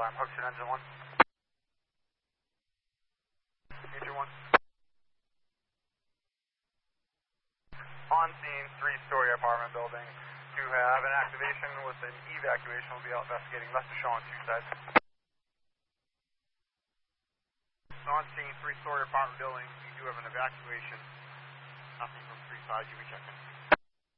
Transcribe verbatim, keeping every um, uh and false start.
time. Hookson engine one. Major one. On scene, three-story apartment building. To have an activation with an evacuation, we'll be out investigating left to show on two sides. So on scene, three-story apartment building. You do have an evacuation. Nothing from three sides. You can check in.